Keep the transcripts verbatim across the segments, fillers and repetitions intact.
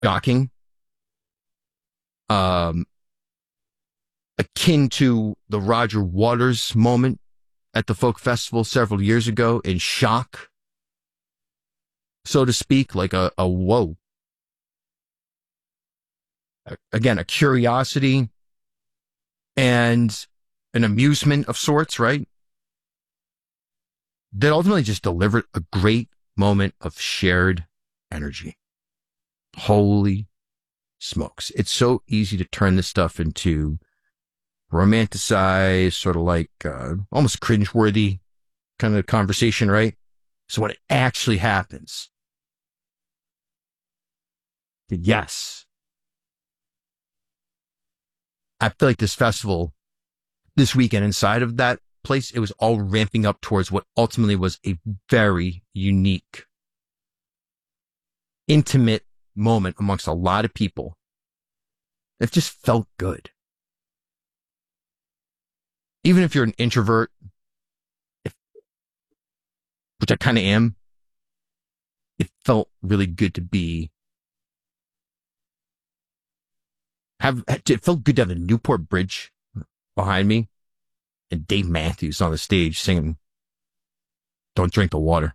shocking, um, akin to the Roger Waters moment at the folk festival several years ago, in shock, so to speak, like a, a whoa. Again, a curiosity and an amusement of sorts, right? That ultimately just delivered a great moment of shared energy. Holy smokes. It's so easy to turn this stuff into romanticized, sort of like uh, almost cringeworthy kind of conversation, right? So when it actually happens, yes, I feel like this festival, this weekend inside of that place, it was all ramping up towards what ultimately was a very unique, intimate moment amongst a lot of people. It just felt good. Even if you're an introvert, if, which I kind of am, it felt really good to be. Have it felt good to have the Newport Bridge behind me and Dave Matthews on the stage singing "Don't Drink the Water,"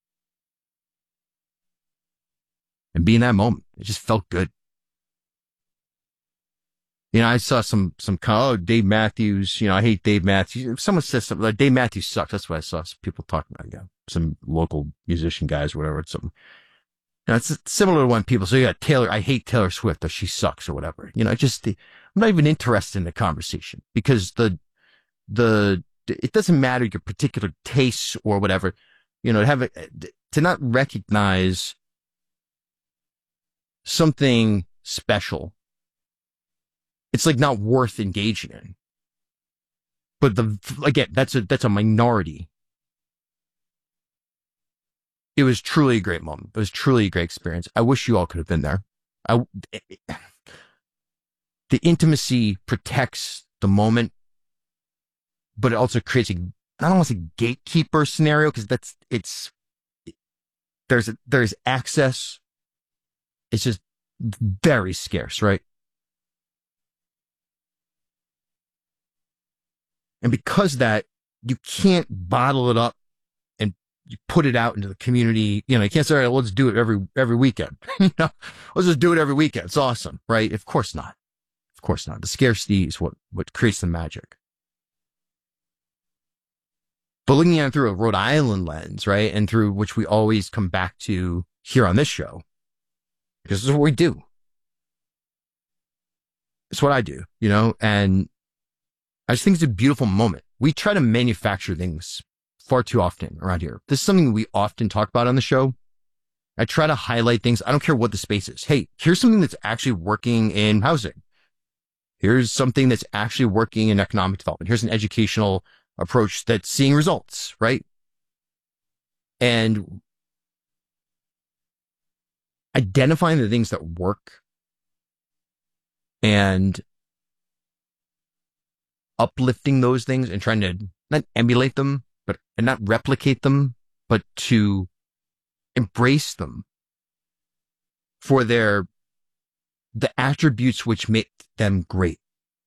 and be in that moment. It just felt good. You know, I saw some, some, oh, Dave Matthews, you know, I hate Dave Matthews. If someone says something like Dave Matthews sucks, that's what I saw some people talking about, yeah, some local musician guys or whatever. It's something. You know, it's similar to when people say, yeah, Taylor, I hate Taylor Swift, or she sucks or whatever. You know, just, the, I'm not even interested in the conversation because the, the, it doesn't matter your particular tastes or whatever, you know, to have it, to not recognize something special. It's like not worth engaging in. But the, again, that's a, that's a minority. It was truly a great moment. It was truly a great experience. I wish you all could have been there. I, it, the intimacy protects the moment, but it also creates a, I don't want to say gatekeeper scenario, because that's, it's, there's, there's access. It's just very scarce, right? And because that, you can't bottle it up and you put it out into the community. You know, you can't say, all right, let's do it every, every weekend. You know, let's just do it every weekend. It's awesome, right? Of course not. Of course not. The scarcity is what, what creates the magic. But looking at it through a Rhode Island lens, right? And through which we always come back to here on this show, because this is what we do. It's what I do, you know, and I just think it's a beautiful moment. We try to manufacture things far too often around here. This is something we often talk about on the show. I try to highlight things. I don't care what the space is. Hey, here's something that's actually working in housing. Here's something that's actually working in economic development. Here's an educational approach that's seeing results, right? And identifying the things that work and uplifting those things and trying to not emulate them, but and not replicate them, but to embrace them for their, the attributes which make them great.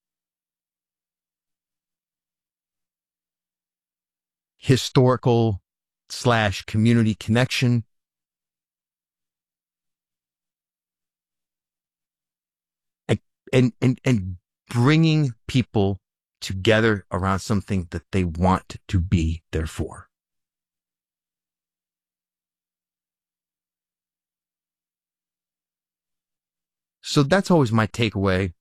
Historical slash community connection. And, and, and, and bringing people together around something that they want to be there for. So that's always my takeaway.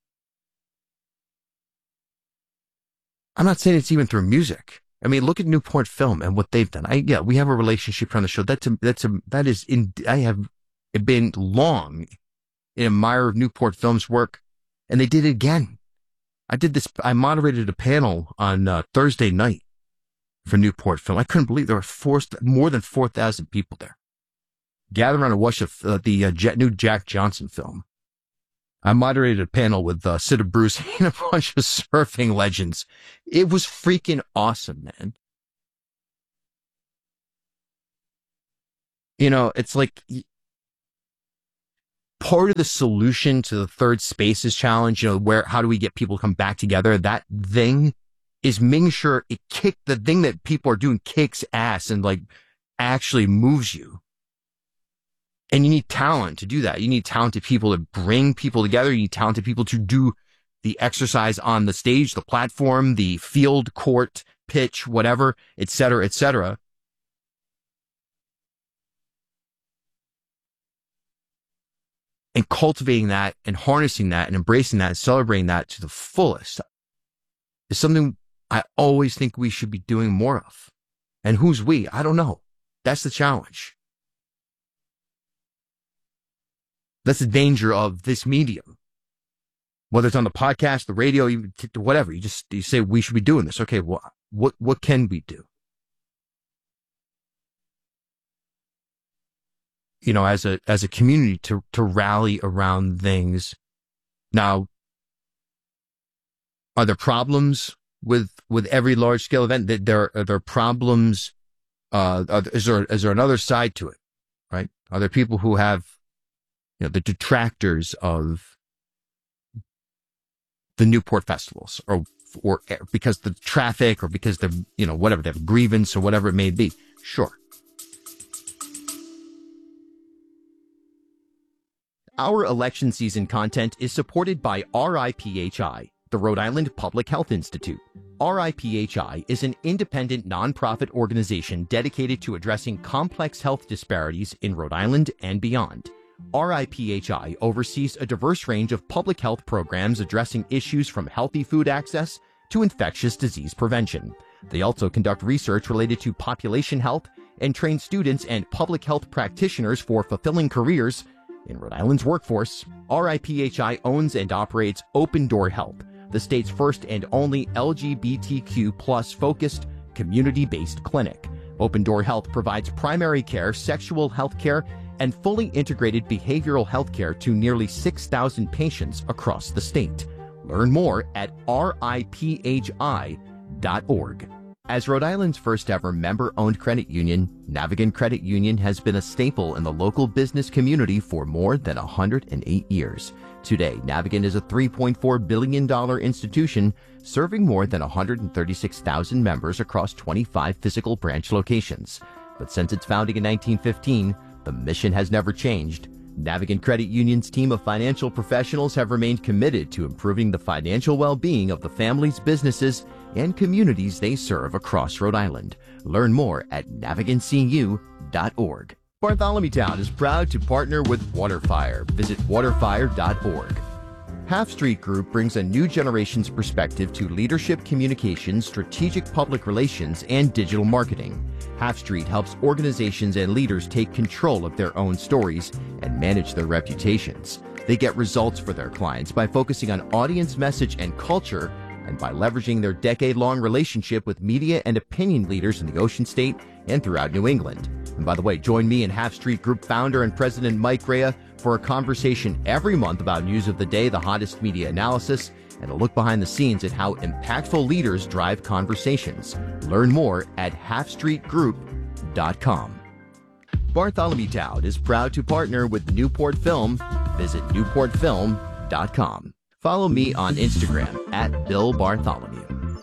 I'm not saying it's even through music. I mean, look at Newport Film and what they've done. I, yeah, we have a relationship on the show. That's a, that's a, that is in, I have been long an admirer of Newport Film's work, and they did it again. I did this, I moderated a panel on uh, Thursday night for Newport Film. I couldn't believe there were four, more than four thousand people there. Gathered around to watch uh, the uh, Jet, new Jack Johnson film. I moderated a panel with uh, Sid Bruce and a bunch of surfing legends. It was freaking awesome, man. You know, it's like, part of the solution to the third spaces challenge, you know, where, how do we get people to come back together? That thing is making sure it kick the thing that people are doing kicks ass and like actually moves you. And you need talent to do that. You need talented people to bring people together. You need talented people to do the exercise on the stage, the platform, the field, court, pitch, whatever, et cetera, et cetera. And cultivating that and harnessing that and embracing that and celebrating that to the fullest is something I always think we should be doing more of. And who's we? I don't know. That's the challenge. That's the danger of this medium. Whether it's on the podcast, the radio, even whatever, you just you say we should be doing this. Okay, well, what what can we do? You know, as a as a community to to rally around things. Now, are there problems with with every large scale event? That there are there problems. Uh, are, is there is there another side to it? Right? Are there people who have, you know, the detractors of the Newport festivals, or or because the traffic, or because they're, you know, whatever, they have a grievance or whatever it may be? Sure. Our election season content is supported by R I P H I, the Rhode Island Public Health Institute. R I P H I is an independent nonprofit organization dedicated to addressing complex health disparities in Rhode Island and beyond. R I P H I oversees a diverse range of public health programs addressing issues from healthy food access to infectious disease prevention. They also conduct research related to population health and train students and public health practitioners for fulfilling careers in Rhode Island's workforce. R I P H I owns and operates Open Door Health, the state's first and only L G B T Q plus focused community-based clinic. Open Door Health provides primary care, sexual health care, and fully integrated behavioral health care to nearly six thousand patients across the state. Learn more at R I P H I dot org. As Rhode Island's first ever member-owned credit union, Navigant Credit Union has been a staple in the local business community for more than one hundred eight years. Today, Navigant is a three point four billion dollars institution serving more than one hundred thirty-six thousand members across twenty-five physical branch locations. But since its founding in nineteen fifteen, the mission has never changed. Navigant Credit Union's team of financial professionals have remained committed to improving the financial well-being of the families, businesses, and communities they serve across Rhode Island. Learn more at navigant c u dot org. Bartholomew Town is proud to partner with Waterfire. Visit waterfire dot org. Half Street Group brings a new generation's perspective to leadership communications, strategic public relations, and digital marketing. Half Street helps organizations and leaders take control of their own stories and manage their reputations. They get results for their clients by focusing on audience message and culture, and by leveraging their decade-long relationship with media and opinion leaders in the Ocean State and throughout New England. And by the way, join me and Half Street Group founder and president Mike Rea for a conversation every month about news of the day, the hottest media analysis, and a look behind the scenes at how impactful leaders drive conversations. Learn more at half street group dot com. Bartholomew Town is proud to partner with Newport Film. Visit newport film dot com. Follow me on Instagram at Bill Bartholomew.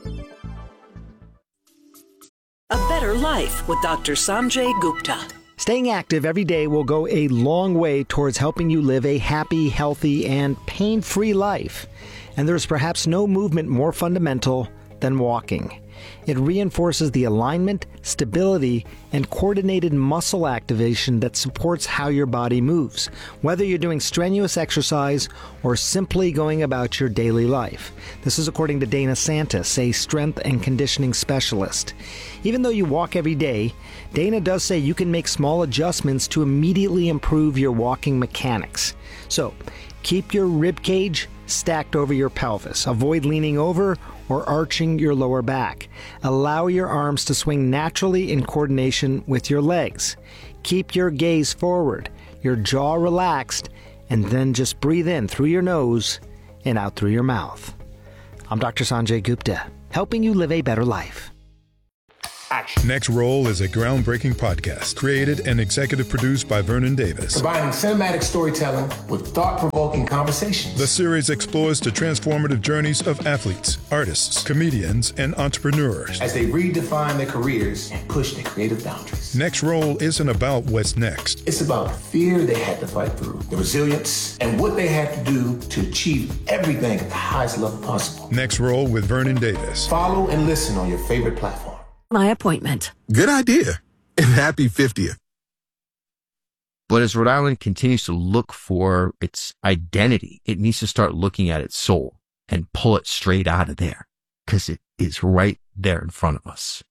A Better Life with Doctor Sanjay Gupta. Staying active every day will go a long way towards helping you live a happy, healthy, and pain-free life. And there's perhaps no movement more fundamental than walking. It reinforces the alignment, stability, and coordinated muscle activation that supports how your body moves, whether you're doing strenuous exercise or simply going about your daily life. This is according to Dana Santis, a strength and conditioning specialist. Even though you walk every day, Dana does say you can make small adjustments to immediately improve your walking mechanics. So, keep your rib cage stacked over your pelvis. Avoid leaning over or arching your lower back. Allow your arms to swing naturally in coordination with your legs. Keep your gaze forward, your jaw relaxed, and then just breathe in through your nose and out through your mouth. I'm Doctor Sanjay Gupta, helping you live a better life. action. Next Roll is a groundbreaking podcast created and executive produced by Vernon Davis. Combining cinematic storytelling with thought-provoking conversations. The series explores the transformative journeys of athletes, artists, comedians, and entrepreneurs as they redefine their careers and push their creative boundaries. Next Roll isn't about what's next. It's about the fear they had to fight through, the resilience, and what they had to do to achieve everything at the highest level possible. Next Roll with Vernon Davis. Follow and listen on your favorite platform. My appointment. Good idea. And happy fiftieth. But as Rhode Island continues to look for its identity, it needs to start looking at its soul and pull it straight out of there, because it is right there in front of us.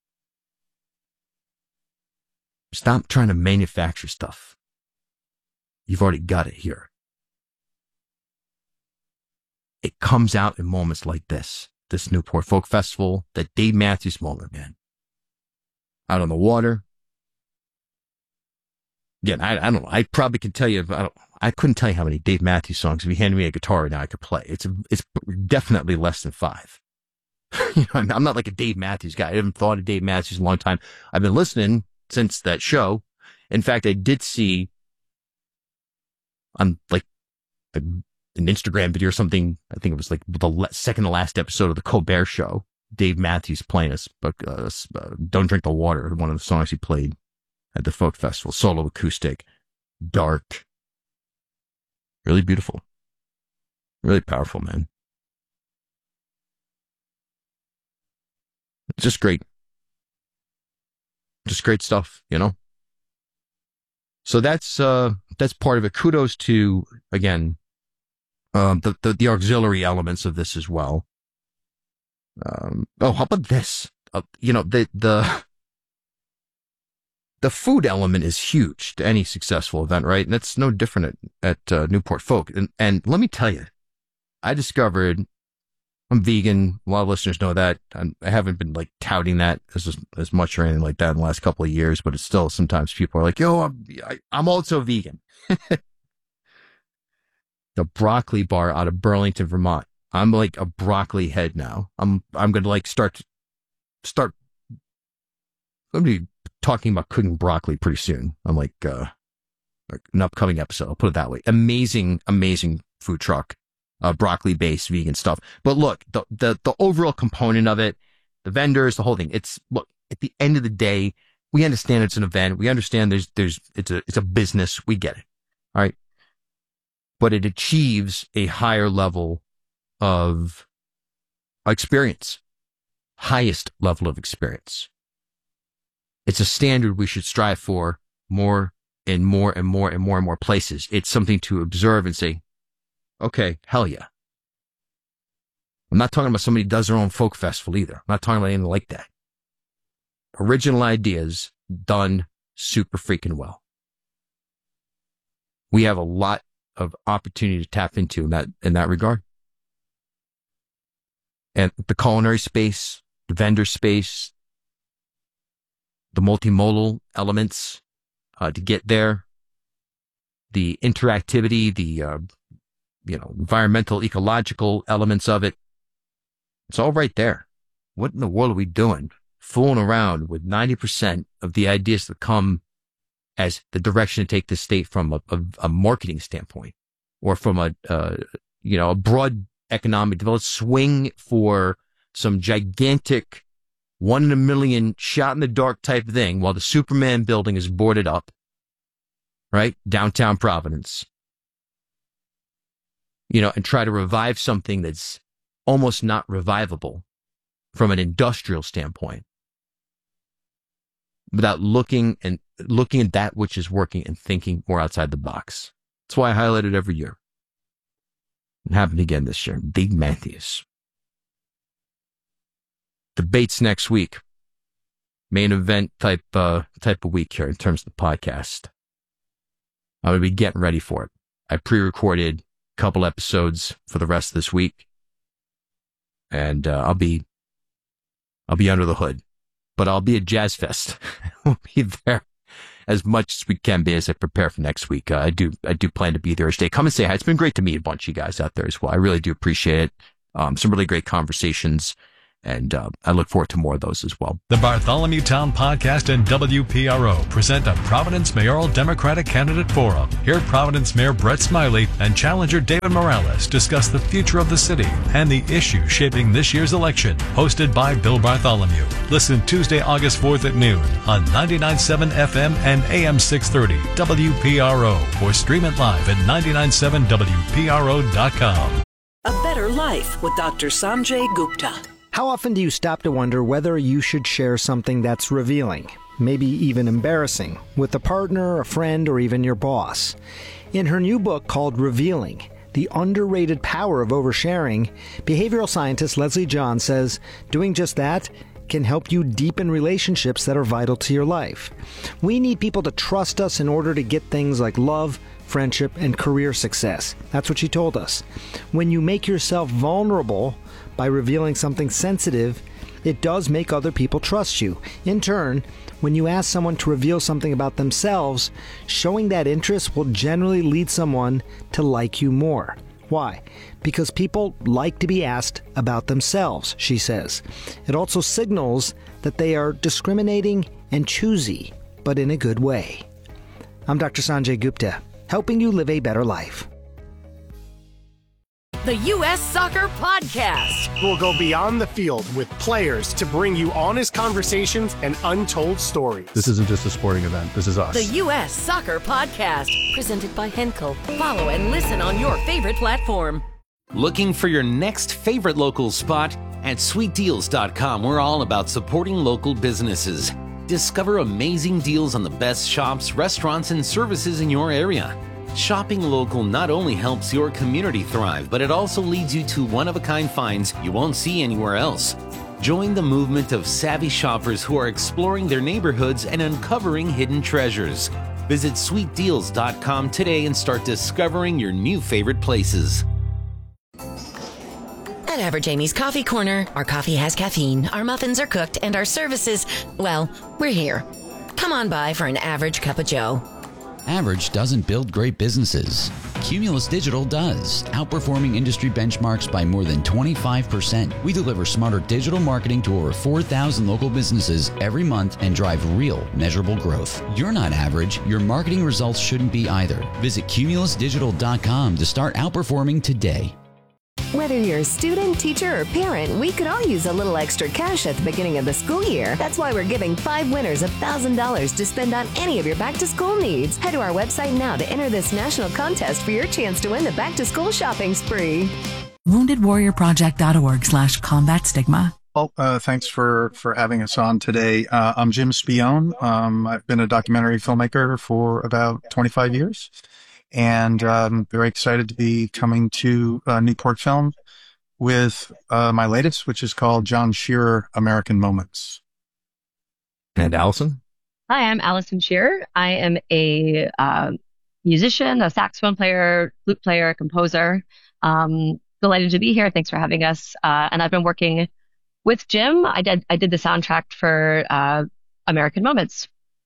Stop trying to manufacture stuff. You've already got it here. It comes out in moments like this, this Newport Folk Festival, that Dave Matthews moment, man. Out on the water. Again, I, I don't know. I probably could tell you, I, don't, I couldn't tell you how many Dave Matthews songs, if you handed me a guitar right now, I could play. It's a, it's definitely less than five. You know, I'm not like a Dave Matthews guy. I haven't thought of Dave Matthews in a long time. I've been listening since that show. In fact, I did see on like a, an Instagram video or something, I think it was like the second to last episode of the Colbert Show, Dave Matthews playing us, uh, uh, Don't Drink the Water, one of the songs he played at the folk festival, solo acoustic, dark, really beautiful, really powerful, man. Just great. Just great stuff, you know? So that's, uh, that's part of it. Kudos to, again, um, the, the, the auxiliary elements of this as well. Um, oh, how about this? Uh, you know, the, the, the food element is huge to any successful event, right? And that's no different at, at uh, Newport Folk. And, and let me tell you, I discovered I'm vegan. A lot of listeners know that. I'm, I haven't been like touting that as as much or anything like that in the last couple of years, but it's still sometimes people are like, yo, I'm, I, I'm also vegan. The broccoli bar out of Burlington, Vermont. I'm like a broccoli head now. I'm, I'm going to like start, start, I'm going to be talking about cooking broccoli pretty soon. I'm like, uh, like an upcoming episode. I'll put it that way. Amazing, amazing food truck. Uh, broccoli-based vegan stuff. But look, the, the, the overall component of it, the vendors, the whole thing, it's, look, at the end of the day, we understand it's an event. We understand there's, there's, it's a, it's a business. We get it. All right. But it achieves a higher level of experience, highest level of experience. It's a standard we should strive for more and more and more and more and more places. It's something to observe and say, okay, hell yeah. I'm not talking about somebody who does their own folk festival either. I'm not talking about anything like that. Original ideas done super freaking well. We have a lot of opportunity to tap into in that, in that regard. And the culinary space, the vendor space, the multimodal elements uh, to get there, the interactivity, the uh, you know, environmental, ecological elements of it. It's all right there. What in the world are we doing? Fooling around with ninety percent of the ideas that come as the direction to take the state from a, a, a marketing standpoint or from a, uh, you know, a broad economic development. Swing for some gigantic one in a million shot in the dark type thing while the Superman building is boarded up, right? Downtown Providence. You know, and try to revive something that's almost not revivable from an industrial standpoint without looking and looking at that which is working and thinking more outside the box. That's why I highlight it every year. It happened again this year. Dave Matthews. Debates next week. Main event type, uh, type of week here in terms of the podcast. I would be getting ready for it. I pre-recorded couple episodes for the rest of this week, and uh, I'll be I'll be under the hood, but I'll be at Jazz Fest. We'll be there as much as we can be as I prepare for next week. Uh, I do I do plan to be there each day. Come and say hi. It's been great to meet a bunch of you guys out there as well. I really do appreciate it. Um, some really great conversations, And uh, I look forward to more of those as well. The Bartholomew Town Podcast and W P R O present a Providence Mayoral Democratic Candidate Forum. Hear Providence Mayor Brett Smiley and challenger David Morales discuss the future of the city and the issues shaping this year's election. Hosted by Bill Bartholomew. Listen Tuesday, August fourth at noon on ninety-nine point seven F M and A M six thirty W P R O or stream it live at nine nine seven W P R O dot com. A Better Life with Doctor Sanjay Gupta. How often do you stop to wonder whether you should share something that's revealing, maybe even embarrassing, with a partner, a friend, or even your boss? In her new book called Revealing, The Underrated Power of Oversharing, behavioral scientist Leslie John says doing just that can help you deepen relationships that are vital to your life. We need people to trust us in order to get things like love, friendship, and career success. That's what she told us. When you make yourself vulnerable by revealing something sensitive, it does make other people trust you. In turn, when you ask someone to reveal something about themselves, showing that interest will generally lead someone to like you more. Why? Because people like to be asked about themselves, she says. It also signals that they are discriminating and choosy, but in a good way. I'm Doctor Sanjay Gupta, helping you live a better life. The U S Soccer Podcast. We'll go beyond the field with players to bring you honest conversations and untold stories. This isn't just a sporting event. This is us. The U S Soccer Podcast. Presented by Henkel. Follow and listen on your favorite platform. Looking for your next favorite local spot? At sweet deals dot com, we're all about supporting local businesses. Discover amazing deals on the best shops, restaurants, and services in your area. Shopping local not only helps your community thrive, but it also leads you to one-of-a-kind finds you won't see anywhere else. Join the movement of savvy shoppers who are exploring their neighborhoods and uncovering hidden treasures. Visit sweet deals dot com today and start discovering your new favorite places. At Average Amy's Coffee Corner, our coffee has caffeine, our muffins are cooked, and our services, well, we're here. Come on by for an average cup of joe. Average doesn't build great businesses. Cumulus Digital does, outperforming industry benchmarks by more than twenty-five percent. We deliver smarter digital marketing to over four thousand local businesses every month and drive real, measurable growth. You're not average. Your marketing results shouldn't be either. Visit cumulus digital dot com to start outperforming today. Whether you're a student, teacher, or parent, we could all use a little extra cash at the beginning of the school year. That's why we're giving five winners one thousand dollars to spend on any of your back-to-school needs. Head to our website now to enter this national contest for your chance to win the back-to-school shopping spree. wounded warrior project dot org slash combat stigma. Well, uh, thanks for, for having us on today. Uh, I'm Jim Spione. Um, I've been a documentary filmmaker for about twenty-five years. And I'm very excited to be coming to uh, Newport Film with uh, my latest, which is called John Shearer, American Moments. And Allison? Hi, I'm Allison Shearer. I am a uh, musician, a saxophone player, flute player, composer. Um, delighted to be here. Thanks for having us. Uh, and I've been working with Jim. I did I did the soundtrack for uh, American Moments.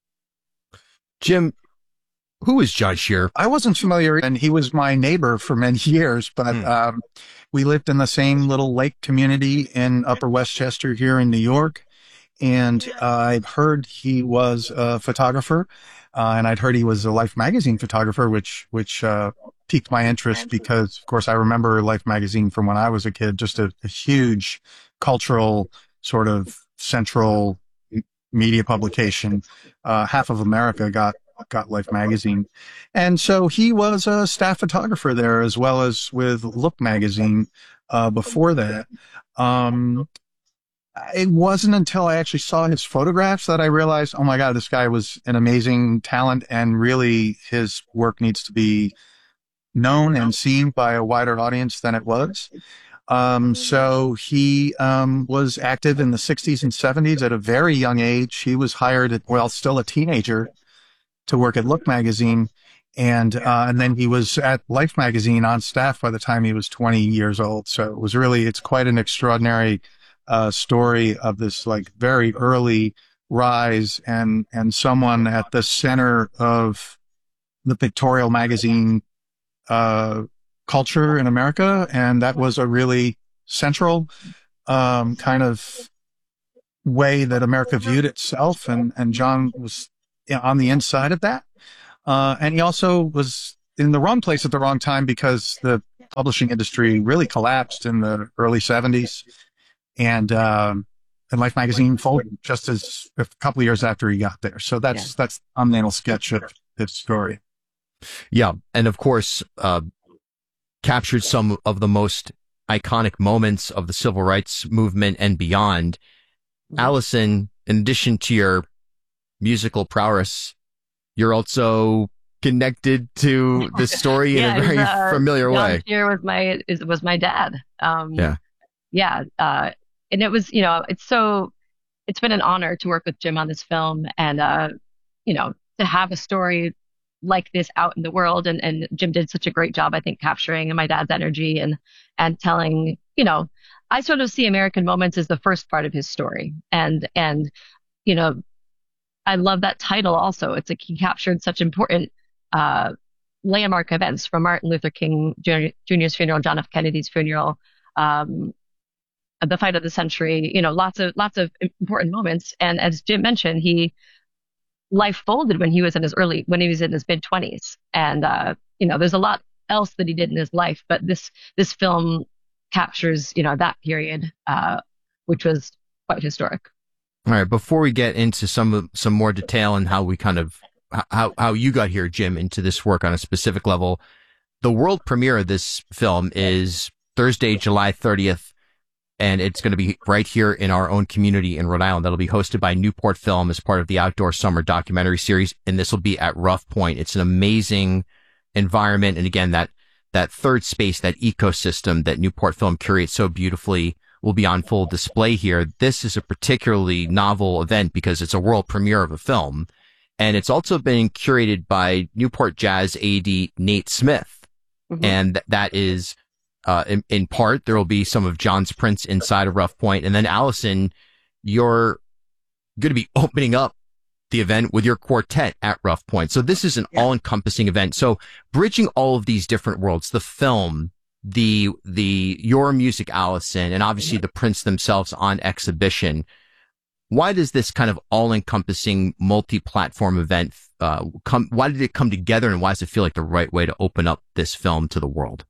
Jim, who is John Shearer? I wasn't familiar, and he was my neighbor for many years, but mm. um, we lived in the same little lake community in Upper Westchester here in New York, and uh, I've heard he was a photographer, uh, and I'd heard he was a Life magazine photographer, which which uh, piqued my interest because, of course, I remember Life magazine from when I was a kid, just a, a huge cultural sort of central media publication. Uh, half of America got got Life magazine. And so he was a staff photographer there as well as with Look magazine uh, before that. Um, it wasn't until I actually saw his photographs that I realized, oh my God, this guy was an amazing talent and really his work needs to be known and seen by a wider audience than it was. Um, so he um, was active in the sixties and seventies at a very young age. He was hired, at, well, still a teenager, to work at Look magazine, and uh, and then he was at Life magazine on staff by the time he was twenty years old. So it was really, it's quite an extraordinary uh, story of this like very early rise and and someone at the center of the pictorial magazine uh, culture in America, and that was a really central um, kind of way that America viewed itself, and and John was you know, on the inside of that, uh, and he also was in the wrong place at the wrong time because the publishing industry really collapsed in the early seventies, and um, and Life magazine folded just as a couple of years after he got there. So that's yeah. that's a thumbnail sketch of his story. Yeah, and of course, uh, captured some of the most iconic moments of the civil rights movement and beyond. Allison, in addition to your musical prowess, you're also connected to the story yeah, in a very uh, familiar John way. Here was my is, was my dad. Um, yeah, yeah, uh, and it was you know it's so it's been an honor to work with Jim on this film, and uh, you know to have a story like this out in the world, and, and Jim did such a great job, I think, capturing my dad's energy and and telling you know I sort of see American Moments as the first part of his story, and and you know I love that title also. It's like he captured such important Uh, landmark events, from Martin Luther King Junior's funeral, John F. Kennedy's funeral, um, the fight of the century, you know, lots of, lots of important moments. And as Jim mentioned, he, life folded when he was in his early, when he was in his mid twenties. And, uh, you know, there's a lot else that he did in his life, but this, this film captures, you know, that period, uh, which was quite historic. All right. Before we get into some, some more detail and how we kind of, how how you got here, Jim, into this work on a specific level. The world premiere of this film is Thursday, July thirtieth, and it's going to be right here in our own community in Rhode Island. That'll be hosted by Newport Film as part of the Outdoor Summer documentary series, and this will be at Rough Point. It's an amazing environment, and again, that that third space, that ecosystem that Newport Film curates so beautifully will be on full display here. This is a particularly novel event because it's a world premiere of a film. And it's also been curated by Newport Jazz A D Nate Smith. Mm-hmm. And th- that is, uh, in, in part, there will be some of John's prints inside of Rough Point. And then Allison, you're going to be opening up the event with your quartet at Rough Point. So this is an yeah. all-encompassing event. So bridging all of these different worlds, the film, the, the, your music, Allison, and obviously the prints themselves on exhibition. Why does this kind of all-encompassing multi-platform event uh, come? Why did it come together, and why does it feel like the right way to open up this film to the world?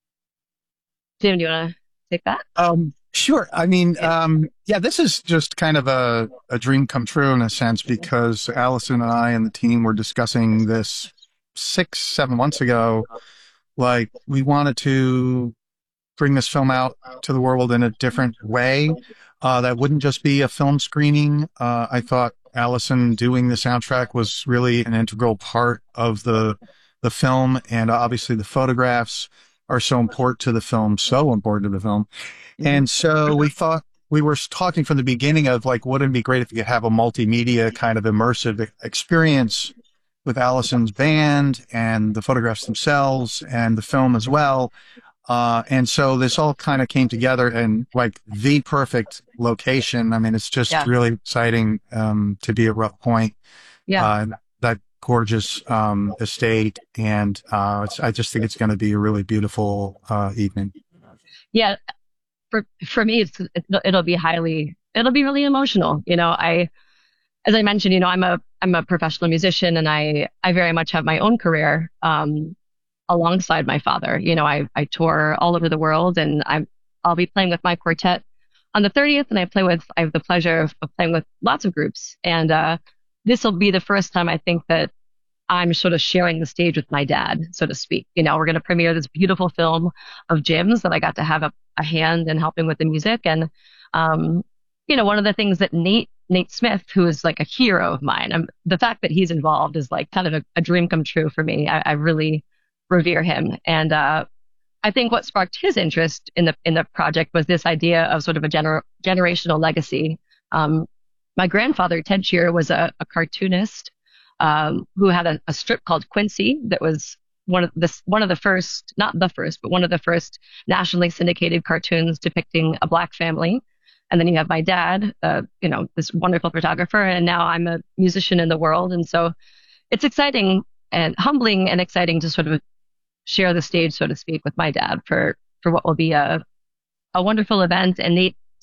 Jim, do you want to take that? Um, sure. I mean, um, yeah, this is just kind of a, a dream come true in a sense, because Allison and I and the team were discussing this six, seven months ago. Like, we wanted to bring this film out to the world in a different way. Uh, that wouldn't just be a film screening. Uh, I thought Allison doing the soundtrack was really an integral part of the the film, and obviously the photographs are so important to the film, so important to the film. And so we thought, we were talking from the beginning of like, wouldn't it be great if you could have a multimedia kind of immersive experience with Allison's band and the photographs themselves and the film as well. Uh, and so this all kind of came together in like the perfect location. I mean, it's just yeah. really exciting, um, to be at Rough Point. Yeah. Uh, that gorgeous, um, estate. And, uh, it's, I just think it's going to be a really beautiful, uh, evening. Yeah. For, for me, it's, it'll be highly, it'll be really emotional. You know, I, as I mentioned, you know, I'm a, I'm a professional musician, and I, I very much have my own career, um, alongside my father. You know, I, I tour all over the world, and I'm, I'll be playing with my quartet on the thirtieth, and I play with, I have the pleasure of, of playing with lots of groups. And, uh, this will be the first time I think that I'm sort of sharing the stage with my dad, so to speak. You know, we're going to premiere this beautiful film of Jim's that I got to have a, a hand in helping with the music. And, um, you know, one of the things that Nate, Nate Smith, who is like a hero of mine, um, the fact that he's involved is like kind of a, a dream come true for me. I, I really revere him. And, uh, I think what sparked his interest in the, in the project was this idea of sort of a gener- generational legacy. Um, my grandfather, Ted Shearer, was a, a cartoonist, um, who had a, a strip called Quincy that was one of the, one of the first, not the first, but one of the first nationally syndicated cartoons depicting a Black family. And then you have my dad, uh, you know, this wonderful photographer, and now I'm a musician in the world. And so it's exciting and humbling and exciting to sort of share the stage, so to speak, with my dad for, for what will be a, a wonderful event. And Nate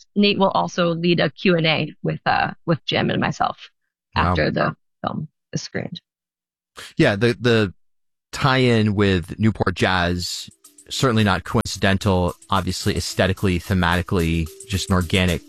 Nate will also lead a Q and A with uh with Jim and myself after wow. the film is screened. Yeah, the the tie-in with Newport Jazz, certainly not coincidental, obviously aesthetically, thematically, just an organic.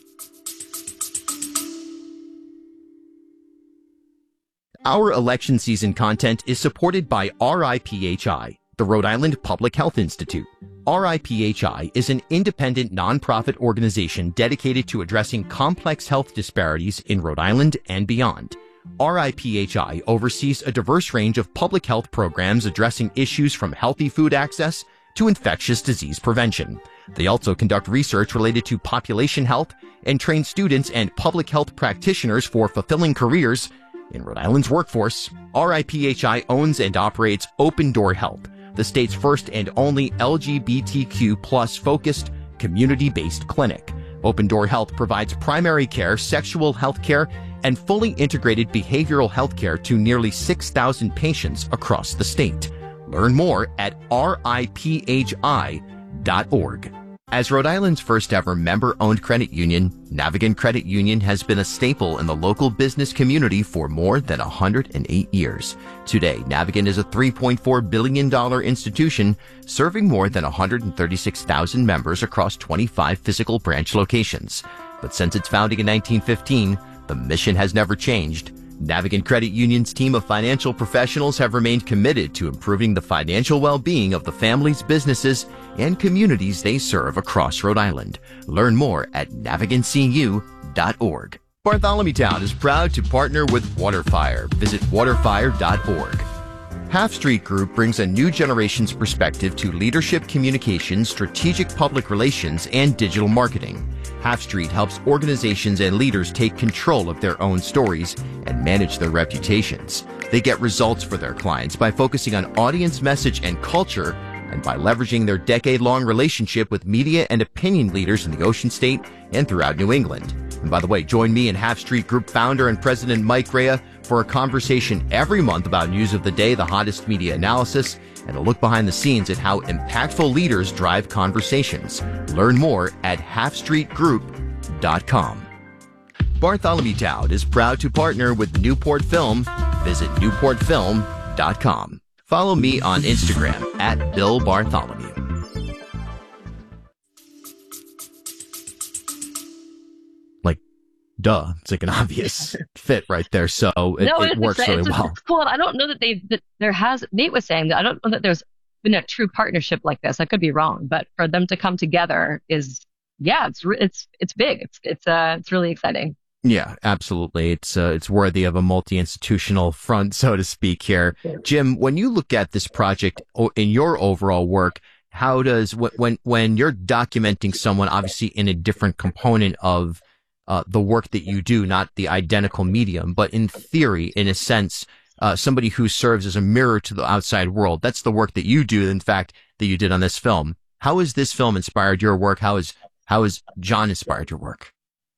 Our election season content is supported by R I P H I, the Rhode Island Public Health Institute. R I P H I is an independent nonprofit organization dedicated to addressing complex health disparities in Rhode Island and beyond. R I P H I oversees a diverse range of public health programs addressing issues from healthy food access to infectious disease prevention. They also conduct research related to population health and train students and public health practitioners for fulfilling careers in Rhode Island's workforce. R I P H I owns and operates Open Door Health, the state's first and only L G B T Q plus focused community-based clinic. Open Door Health provides primary care, sexual health care, and fully integrated behavioral health care to nearly six thousand patients across the state. Learn more at R I P H I dot org. As Rhode Island's first ever member-owned credit union, Navigant Credit Union has been a staple in the local business community for more than one hundred eight years. Today, Navigant is a three point four billion dollars institution serving more than one hundred thirty-six thousand members across twenty-five physical branch locations. But since its founding in nineteen fifteen, the mission has never changed. Navigant Credit Union's team of financial professionals have remained committed to improving the financial well-being of the families, businesses, and communities they serve across Rhode Island. Learn more at navigant c u dot org. Bartholomew Town is proud to partner with WaterFire. Visit water fire dot org. Half Street Group brings a new generation's perspective to leadership communications, strategic public relations, and digital marketing. Half Street helps organizations and leaders take control of their own stories and manage their reputations. They get results for their clients by focusing on audience message and culture, and by leveraging their decade-long relationship with media and opinion leaders in the Ocean State and throughout New England. And by the way, join me and Half Street Group founder and president Mike Rea for a conversation every month about news of the day, the hottest media analysis, and a look behind the scenes at how impactful leaders drive conversations. Learn more at half street group dot com. Bartholomew Town is proud to partner with Newport Film. Visit newport film dot com. Follow me on Instagram at Bill Bartholomew. Like, duh, it's like an obvious fit right there. So it, no, it works really it's, well. It's cool. I don't know that they that there has. Nate was saying that I don't know that there's been a true partnership like this. I could be wrong, but for them to come together is yeah, it's it's it's big. It's it's uh it's really exciting. Yeah, absolutely. It's uh, it's worthy of a multi-institutional front, so to speak here. Jim, when you look at this project in your overall work, how does when when you're documenting someone, obviously in a different component of uh, the work that you do, not the identical medium, but in theory, in a sense, uh, somebody who serves as a mirror to the outside world. That's the work that you do, in fact, that you did on this film. How has this film inspired your work? How is how has John inspired your work?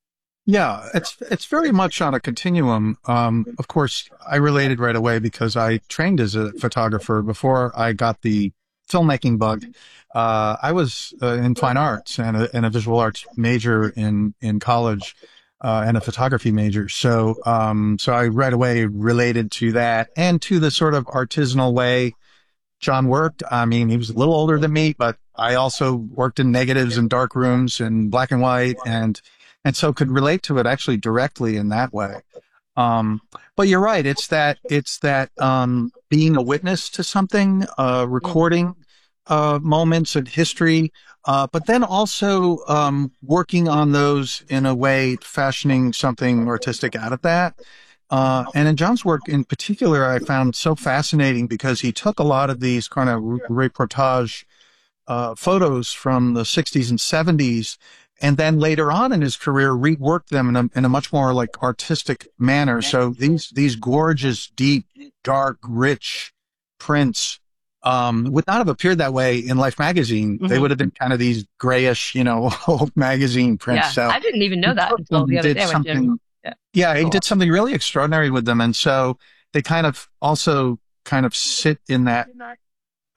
Yeah, it's it's very much on a continuum. Um, of course, I related right away because I trained as a photographer before I got the filmmaking bug. Uh, I was uh, in fine arts and a, and a visual arts major in in college uh, and a photography major. So um, so I right away related to that and to the sort of artisanal way John worked. I mean, he was a little older than me, but I also worked in negatives and dark rooms and black and white and. And so could relate to it actually directly in that way. Um, but you're right. It's that, it's that, um, being a witness to something, uh, recording, uh, moments in history, uh, but then also, um, working on those in a way, fashioning something artistic out of that. Uh, and in John's work in particular, I found so fascinating because he took a lot of these kind of reportage, uh, photos from the sixties and seventies. And then later on in his career, reworked them in a, in a much more like artistic manner. So these, these gorgeous, deep, dark, rich prints, um, would not have appeared that way in Life magazine. Mm-hmm. They would have been kind of these grayish, you know, old magazine prints. Yeah, so I didn't even know that until the other day when Jim. Yeah, yeah he did something really extraordinary with them. And so they kind of also kind of sit in that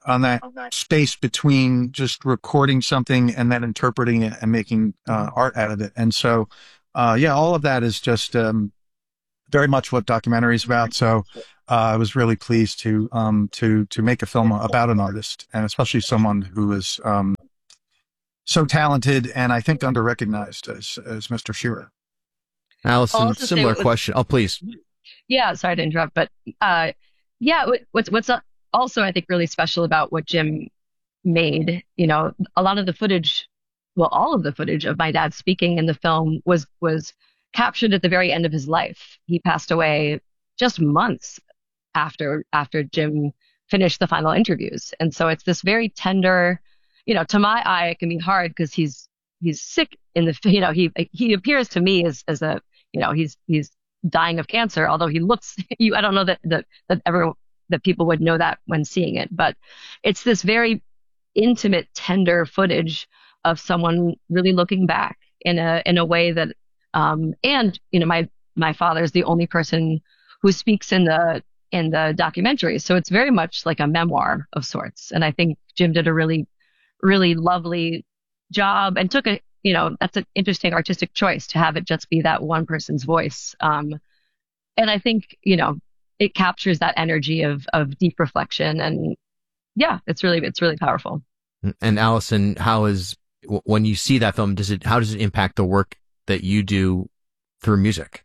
on that space between just recording something and then interpreting it and making uh, art out of it. And so, uh, yeah, all of that is just um, very much what documentary is about. So uh, I was really pleased to um, to to make a film about an artist, and especially someone who is um, so talented and I think under-recognized as, as Mister Shearer. Allison, similar was, question. Oh, please. Yeah, sorry to interrupt, but uh, yeah, what's what's also I think really special about what Jim made, you know, a lot of the footage, well, all of the footage of my dad speaking in the film was was captured at the very end of his life. He passed away just months after after Jim finished the final interviews, and so it's this very tender, you know, to my eye it can be hard because he's he's sick in the, you know, he he appears to me as as a, you know, he's he's dying of cancer, although he looks, you I don't know that that that ever that people would know that when seeing it, but it's this very intimate, tender footage of someone really looking back in a in a way that um and you know my my father's the only person who speaks in the in the documentary, so it's very much like a memoir of sorts, and I think Jim did a really really lovely job and took a, you know, that's an interesting artistic choice to have it just be that one person's voice. Um, and I think, you know, it captures that energy of, of deep reflection, and yeah, it's really, it's really powerful. And Allison, how is, when you see that film, does it, how does it impact the work that you do through music?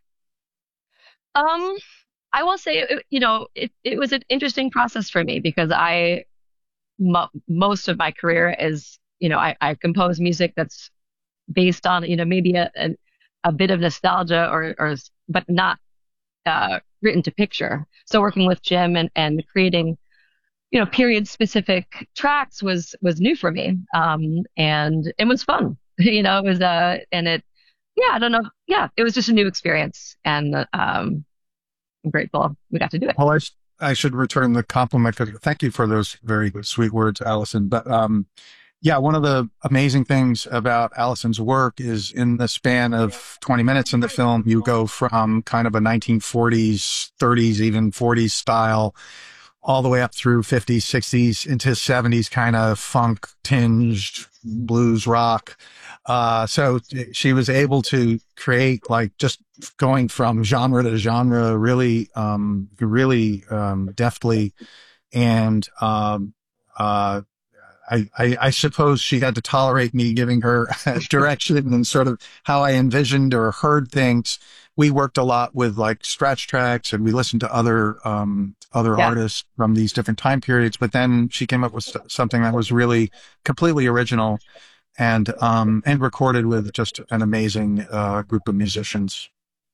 Um, I will say, you know, it, it was an interesting process for me because I, mo- most of my career is, you know, I, I compose music that's based on, you know, maybe a, a, a bit of nostalgia or, or, but not, uh, written to picture. So working with Jim and, and creating, you know, period specific tracks was, was new for me. Um, and it was fun, you know, it was, uh, and it, yeah, I don't know. Yeah, it was just a new experience, and, um, I'm grateful we got to do it. Well, I, sh- I should return the compliment. Thank you for those very sweet words, Allison. But, um, yeah, one of the amazing things about Allison's work is in the span of twenty minutes in the film, you go from kind of a nineteen forties, thirties, even forties style, all the way up through fifties, sixties, into seventies kind of funk tinged blues rock. Uh, so she was able to create, like, just going from genre to genre really, um, really, um, deftly. And, um, uh, I, I, I suppose she had to tolerate me giving her direction and sort of how I envisioned or heard things. We worked a lot with like scratch tracks, and we listened to other, um, other yeah. artists from these different time periods. But then she came up with st- something that was really completely original, and, um, and recorded with just an amazing, uh, group of musicians.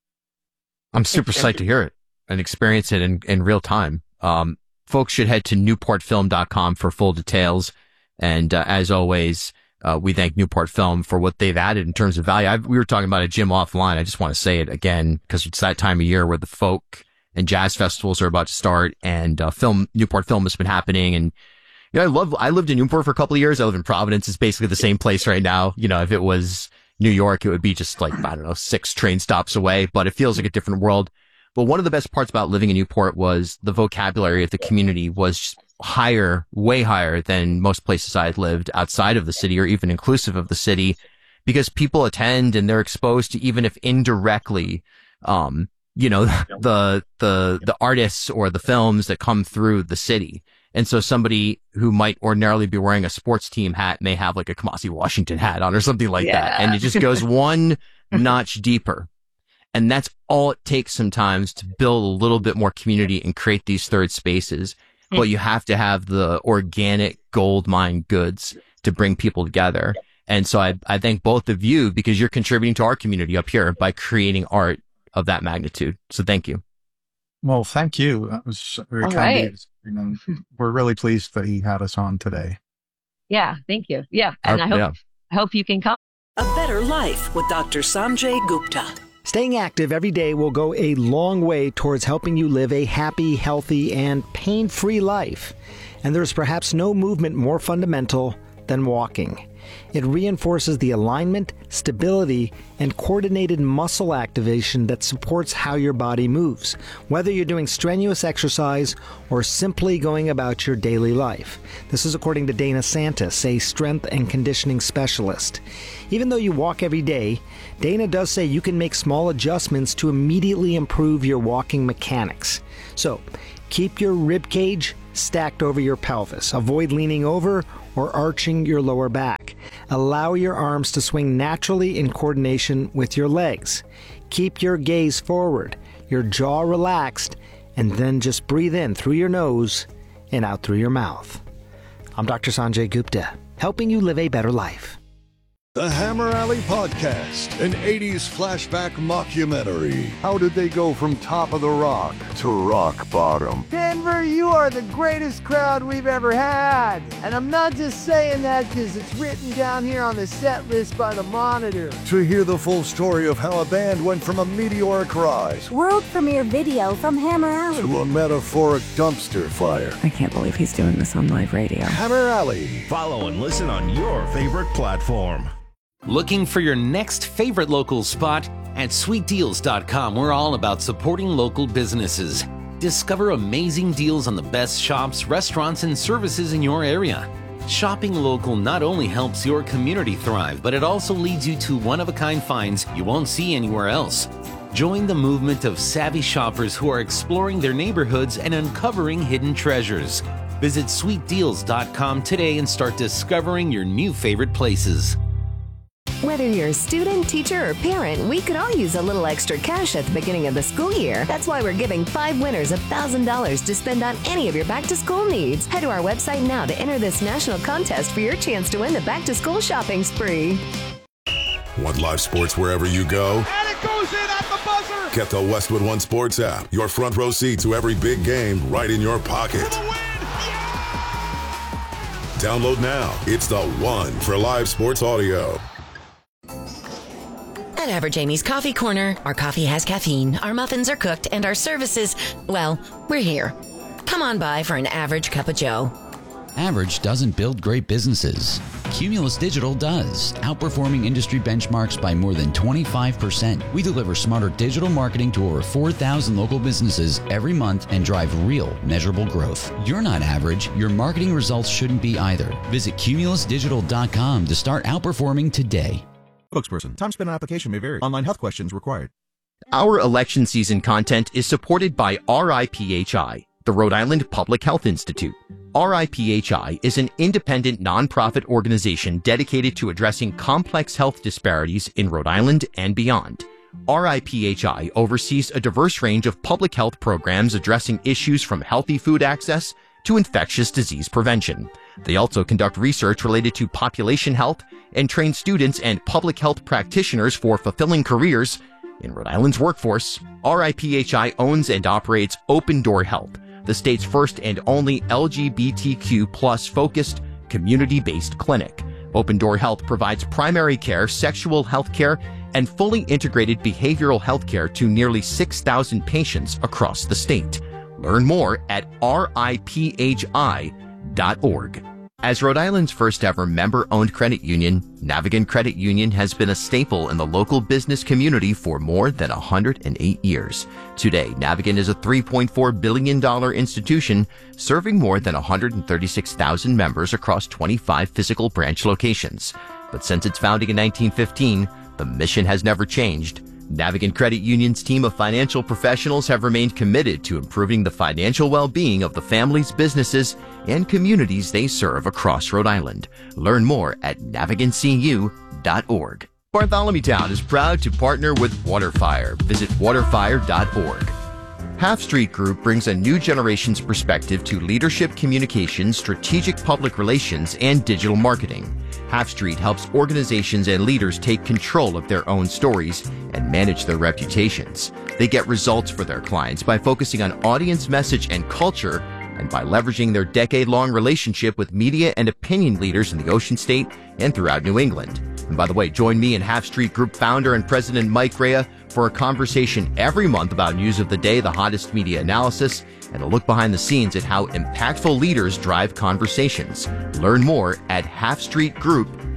I'm super psyched to hear it and experience it in, in real time. Um, folks should head to newport film dot com for full details. And uh, as always, uh, we thank Newport Film for what they've added in terms of value. I've, we were talking about it, Jim, offline. I just want to say it again because it's that time of year where the folk and jazz festivals are about to start, and uh, film Newport Film has been happening. And you know, I love. I lived in Newport for a couple of years. I live in Providence. It's basically the same place right now. You know, if it was New York, it would be just like I don't know, six train stops away. But it feels like a different world. But one of the best parts about living in Newport was the vocabulary of the community was higher, way higher than most places I had lived outside of the city or even inclusive of the city, because people attend and they're exposed to, even if indirectly, um, you know, the, the, the artists or the films that come through the city. And so somebody who might ordinarily be wearing a sports team hat may have like a Kamasi Washington hat on or something like yeah. that. And it just goes one notch deeper. And that's all it takes sometimes to build a little bit more community and create these third spaces. But you have to have the organic gold mine goods to bring people together. And so I, I thank both of you because you're contributing to our community up here by creating art of that magnitude. So thank you. Well, thank you. That was very All kind right. of you. Know, we're really pleased that you had us on today. Yeah, thank you. Yeah, and I hope yeah. I hope you can come. A Better Life with Doctor Sanjay Gupta. Staying active every day will go a long way towards helping you live a happy, healthy, and pain-free life. And there's perhaps no movement more fundamental than walking. It reinforces the alignment, stability, and coordinated muscle activation that supports how your body moves, whether you're doing strenuous exercise or simply going about your daily life. This is according to Dana Santis, a strength and conditioning specialist. Even though you walk every day, Dana does say you can make small adjustments to immediately improve your walking mechanics. So, keep your rib cage stacked over your pelvis. Avoid leaning over or arching your lower back. Allow your arms to swing naturally in coordination with your legs. Keep your gaze forward, your jaw relaxed, and then just breathe in through your nose and out through your mouth. I'm Doctor Sanjay Gupta, helping you live a better life. The Hammer Alley Podcast, an eighties flashback mockumentary. How did they go from top of the rock to rock bottom? Denver, you are the greatest crowd we've ever had. And I'm not just saying that because it's written down here on the set list by the Monitor. To hear the full story of how a band went from a meteoric rise, world premiere video from Hammer Alley, to a metaphoric dumpster fire. I can't believe he's doing this on live radio. Hammer Alley. Follow and listen on your favorite platform. Looking for your next favorite local spot? At sweet deals dot com, we're all about supporting local businesses. Discover amazing deals on the best shops, restaurants, and services in your area. Shopping local not only helps your community thrive, but it also leads you to one-of-a-kind finds you won't see anywhere else. Join the movement of savvy shoppers who are exploring their neighborhoods and uncovering hidden treasures. Visit sweet deals dot com today and start discovering your new favorite places. Whether you're a student, teacher, or parent, we could all use a little extra cash at the beginning of the school year. That's why we're giving five winners one thousand dollars to spend on any of your back-to-school needs. Head to our website now to enter this national contest for your chance to win the back-to-school shopping spree. Want live sports wherever you go? And it goes in at the buzzer! Get the Westwood One Sports app. Your front row seat to every big game right in your pocket. For the win! Yeah! Download now. It's the one for live sports audio. At Average Amy's Coffee Corner, our coffee has caffeine, our muffins are cooked, and our services, well, we're here. Come on by for an average cup of joe. Average doesn't build great businesses. Cumulus Digital does, outperforming industry benchmarks by more than twenty-five percent. We deliver smarter digital marketing to over four thousand local businesses every month and drive real, measurable growth. You're not average. Your marketing results shouldn't be either. Visit cumulus digital dot com to start outperforming today. Spokesperson. Time spent on application may vary. Online health questions required. Our election season content is supported by R I P H I, the Rhode Island Public Health Institute. R I P H I is an independent nonprofit organization dedicated to addressing complex health disparities in Rhode Island and beyond. R I P H I oversees a diverse range of public health programs addressing issues from healthy food access to infectious disease prevention. They also conduct research related to population health and train students and public health practitioners for fulfilling careers in Rhode Island's workforce. R I P H I owns and operates Open Door Health, the state's first and only L G B T Q plus focused community-based clinic. Open Door Health provides primary care, sexual health care, and fully integrated behavioral health care to nearly six thousand patients across the state. Learn more at R I P H I dot org. As Rhode Island's first ever member-owned credit union, Navigant Credit Union has been a staple in the local business community for more than one hundred eight years. Today, Navigant is a three point four billion dollars institution serving more than one hundred thirty-six thousand members across twenty-five physical branch locations. But since its founding in nineteen fifteen, the mission has never changed. Navigant Credit Union's team of financial professionals have remained committed to improving the financial well-being of the families, businesses, and communities they serve across Rhode Island. Learn more at navigant c u dot org. Bartholomew Town is proud to partner with Waterfire. Visit waterfire dot org. Half Street Group brings a new generation's perspective to leadership communications, strategic public relations, and digital marketing. Half Street helps organizations and leaders take control of their own stories and manage their reputations. They get results for their clients by focusing on audience message and culture, and by leveraging their decade-long relationship with media and opinion leaders in the Ocean State and throughout New England. And by the way, join me and Half Street Group founder and president Mike Rea for a conversation every month about news of the day, the hottest media analysis, and a look behind the scenes at how impactful leaders drive conversations. Learn more at half street group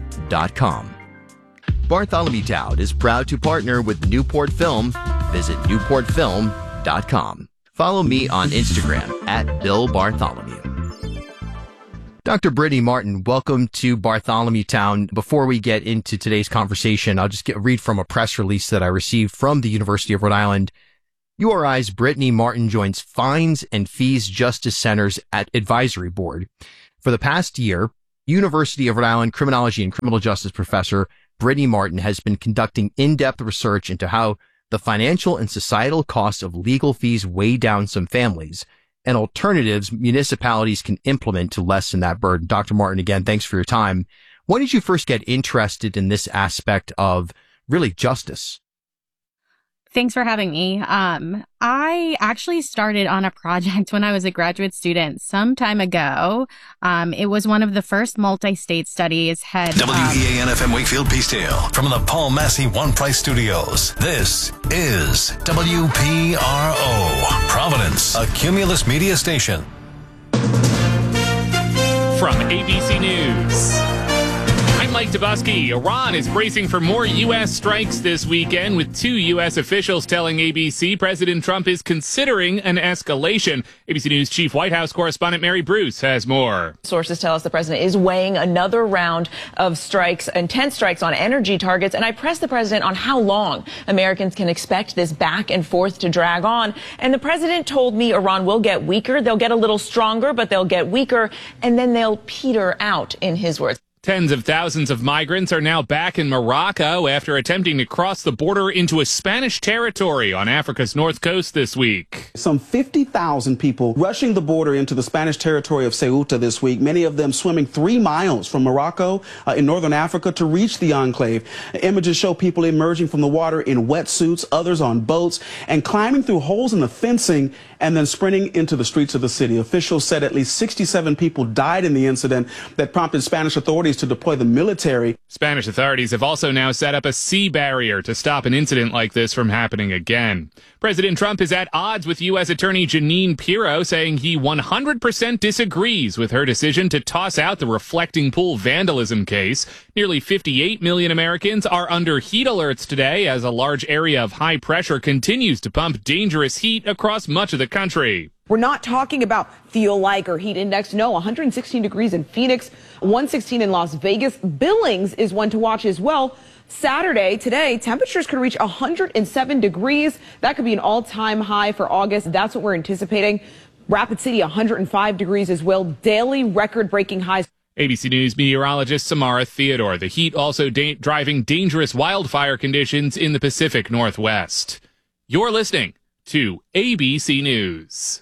dot com. Bartholomew Town is proud to partner with Newport Film. Visit newport film dot com. Follow me on Instagram at Bill Bartholomew. Doctor Brittany Martin, welcome to Bartholomew Town. Before we get into today's conversation, I'll just get, read from a press release that I received from the University of Rhode Island. U R I's Brittany Martin joins Fines and Fees Justice Center's at Advisory Board. For the past year, University of Rhode Island criminology and criminal justice professor Brittany Martin has been conducting in-depth research into how the financial and societal costs of legal fees weigh down some families and alternatives municipalities can implement to lessen that burden. Doctor Martin, again, thanks for your time. When did you first get interested in this aspect of really justice? Thanks for having me. Um, I actually started on a project when I was a graduate student some time ago. Um, it was one of the first multi-state studies had... W E A N F M Wakefield Peacedale from the Paul Massey One Price Studios. This is W P R O, Providence, a Cumulus media station. From A B C News, I'm Mike Dubusky. Iran is bracing for more U S strikes this weekend, with two U S officials telling A B C President Trump is considering an escalation. A B C News Chief White House correspondent Mary Bruce has more. Sources tell us the president is weighing another round of strikes, intense strikes on energy targets. And I pressed the president on how long Americans can expect this back and forth to drag on. And the president told me Iran will get weaker. They'll get a little stronger, but they'll get weaker, and then they'll peter out, in his words. Tens of thousands of migrants are now back in Morocco after attempting to cross the border into a Spanish territory on Africa's north coast this week. Some fifty thousand people rushing the border into the Spanish territory of Ceuta this week, many of them swimming three miles from Morocco uh, in northern Africa to reach the enclave. Images show people emerging from the water in wetsuits, others on boats, and climbing through holes in the fencing and then sprinting into the streets of the city. Officials said at least sixty-seven people died in the incident that prompted Spanish authorities to deploy the military. Spanish authorities have also now set up a sea barrier to stop an incident like this from happening again. President Trump is at odds with U S Attorney Jeanine Pirro, saying he one hundred percent disagrees with her decision to toss out the reflecting pool vandalism case. Nearly fifty-eight million Americans are under heat alerts today as a large area of high pressure continues to pump dangerous heat across much of the country. We're not talking about feel like or heat index. No, one hundred sixteen degrees in Phoenix, one sixteen in Las Vegas. Billings is one to watch as well. Saturday, today, temperatures could reach one hundred seven degrees. That could be an all-time high for August. That's what we're anticipating. Rapid City, one hundred five degrees as well. Daily record-breaking highs. A B C News meteorologist Samara Theodore. The heat also da- driving dangerous wildfire conditions in the Pacific Northwest. You're listening to A B C News.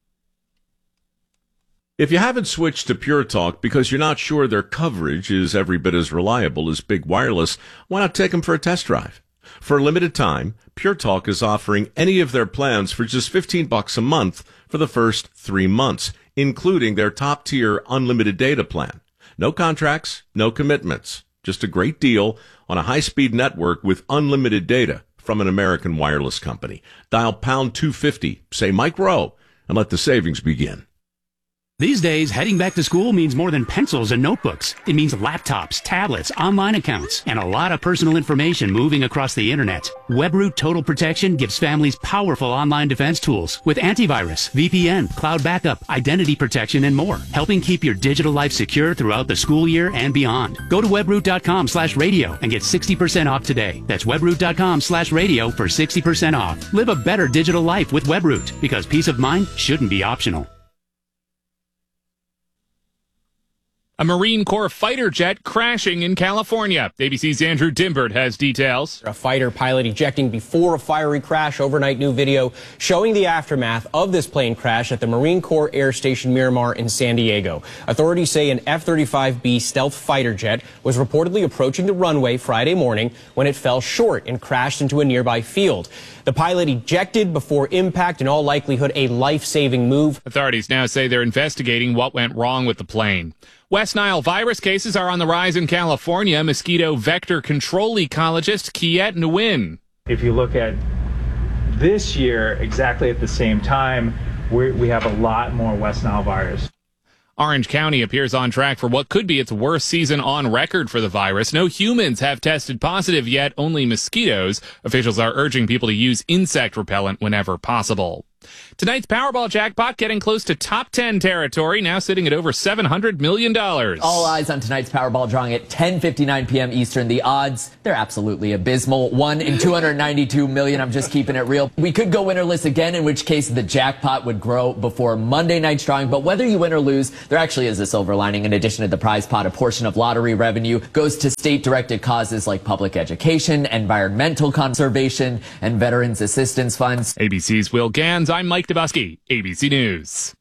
If you haven't switched to Pure Talk because you're not sure their coverage is every bit as reliable as Big Wireless, why not take them for a test drive? For a limited time, Pure Talk is offering any of their plans for just fifteen bucks a month for the first three months, including their top-tier unlimited data plan. No contracts, no commitments, just a great deal on a high-speed network with unlimited data from an American wireless company. Dial pound two fifty, say Mike Rowe, and let the savings begin. These days, heading back to school means more than pencils and notebooks. It means laptops, tablets, online accounts, and a lot of personal information moving across the internet. WebRoot Total Protection gives families powerful online defense tools with antivirus, V P N, cloud backup, identity protection, and more, helping keep your digital life secure throughout the school year and beyond. Go to webroot.com slash radio and get sixty percent off today. That's webroot.com slash radio for sixty percent off. Live a better digital life with WebRoot, because peace of mind shouldn't be optional. A Marine Corps fighter jet crashing in California. A B C's Andrew Dimbert has details. A fighter pilot ejecting before a fiery crash. Overnight new video showing the aftermath of this plane crash at the Marine Corps Air Station Miramar in San Diego. Authorities say an F thirty-five B stealth fighter jet was reportedly approaching the runway Friday morning when it fell short and crashed into a nearby field. The pilot ejected before impact, in all likelihood a life-saving move. Authorities now say they're investigating what went wrong with the plane. West Nile virus cases are on the rise in California. Mosquito vector control ecologist Kiet Nguyen. If you look at this year, exactly at the same time, we're, we have a lot more West Nile virus. Orange County appears on track for what could be its worst season on record for the virus. No humans have tested positive yet, only mosquitoes. Officials are urging people to use insect repellent whenever possible. Tonight's Powerball jackpot getting close to top ten territory, now sitting at over seven hundred million dollars. All eyes on tonight's Powerball drawing at ten fifty-nine p.m. Eastern. The odds, they're absolutely abysmal. One in two hundred ninety-two million. I'm just keeping it real. We could go winnerless again, in which case the jackpot would grow before Monday night's drawing. But whether you win or lose, there actually is a silver lining. In addition to the prize pot, a portion of lottery revenue goes to state-directed causes like public education, environmental conservation, and veterans assistance funds. A B C's Will Gans. I'm Mike Dabusky, A B C News.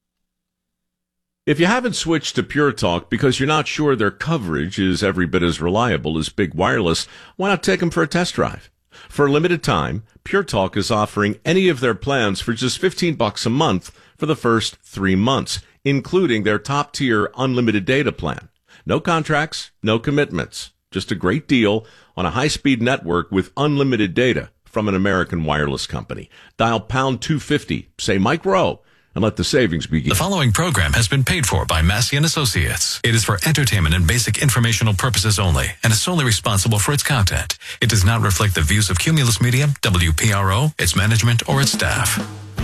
If you haven't switched to Pure Talk because you're not sure their coverage is every bit as reliable as Big Wireless, why not take them for a test drive? For a limited time, Pure Talk is offering any of their plans for just fifteen bucks a month for the first three months, including their top-tier unlimited data plan. No contracts, no commitments, just a great deal on a high-speed network with unlimited data from an American wireless company. Dial pound two fifty, say Mike Rowe, and let the savings begin. The following program has been paid for by Massey and Associates. It is for entertainment and basic informational purposes only and is solely responsible for its content. It does not reflect the views of Cumulus Media, W P R O, its management, or its staff.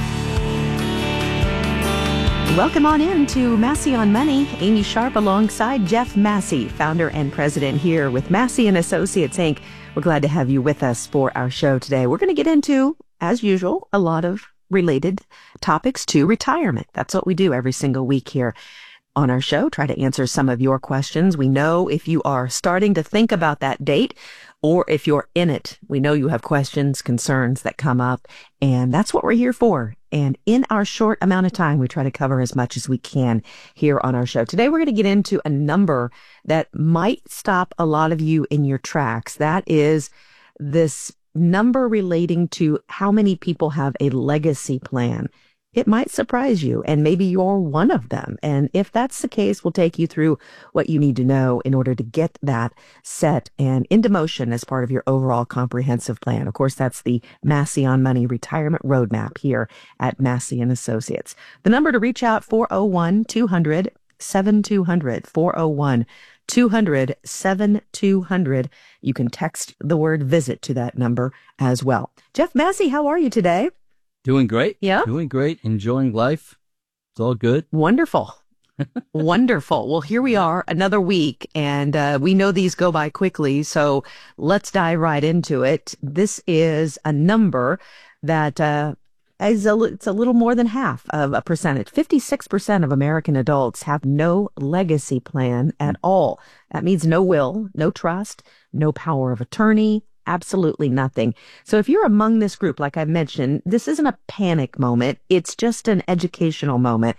Welcome on in to Massey on Money. Amy Sharp alongside Jeff Massey, founder and president here with Massey and Associates, Incorporated. We're glad to have you with us for our show today. We're going to get into, as usual, a lot of related topics to retirement. That's what we do every single week here on our show. Try to answer some of your questions. We know if you are starting to think about that date or if you're in it, we know you have questions, concerns that come up, and that's what we're here for. And in our short amount of time, we try to cover as much as we can here on our show. Today, we're going to get into a number that might stop a lot of you in your tracks. That is this number relating to how many people have a legacy plan. It might surprise you, and maybe you're one of them. And if that's the case, we'll take you through what you need to know in order to get that set and into motion as part of your overall comprehensive plan. Of course, that's the Massey on Money Retirement Roadmap here at Massey and Associates. The number to reach out, four oh one, two hundred, seventy-two hundred, four oh one, two hundred, seventy-two hundred. You can text the word visit to that number as well. Jeff Massey, how are you today? Doing great. Yeah. Doing great. Enjoying life. It's all good. Wonderful. Wonderful. Well, here we are, another week, and uh, we know these go by quickly, so let's dive right into it. This is a number that uh, is a, it's a little more than half of a percentage. fifty-six percent of American adults have no legacy plan at all. That means no will, no trust, no power of attorney, absolutely nothing. So if you're among this group, like I mentioned, this isn't a panic moment. It's just an educational moment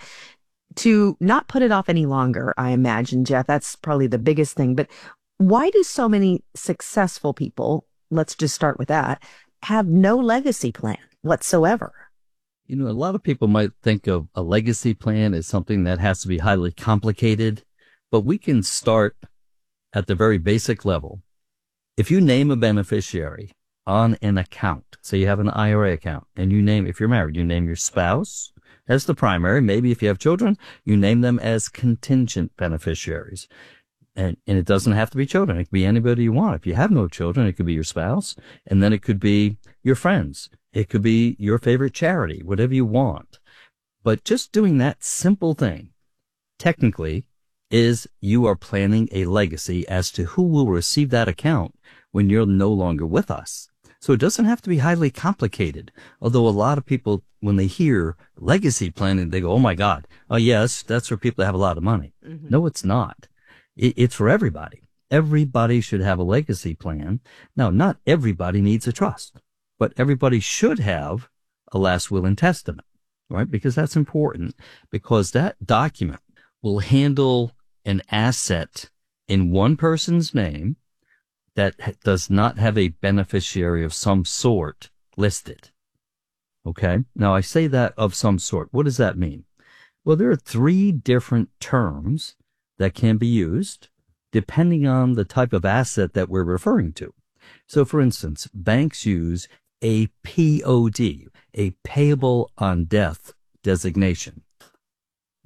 to not put it off any longer, I imagine, Jeff. That's probably the biggest thing. But why do so many successful people, let's just start with that, have no legacy plan whatsoever? You know, a lot of people might think of a legacy plan as something that has to be highly complicated, but we can start at the very basic level. If you name a beneficiary on an account, say you have an I R A account, and you name, if you're married, you name your spouse as the primary. Maybe if you have children, you name them as contingent beneficiaries. And, and it doesn't have to be children. It could be anybody you want. If you have no children, it could be your spouse, and then it could be your friends. It could be your favorite charity, whatever you want. But just doing that simple thing, technically, is you are planning a legacy as to who will receive that account when you're no longer with us. So it doesn't have to be highly complicated. Although a lot of people, when they hear legacy planning, they go, oh my God, oh yes, that's for people that have a lot of money. Mm-hmm. No, it's not. It, it's for everybody. Everybody should have a legacy plan. Now, not everybody needs a trust, but everybody should have a last will and testament, right? Because that's important, because that document will handle an asset in one person's name that does not have a beneficiary of some sort listed. Okay? Now, I say that of some sort. What does that mean? Well, there are three different terms that can be used depending on the type of asset that we're referring to. So, for instance, banks use a P O D, a payable on death designation.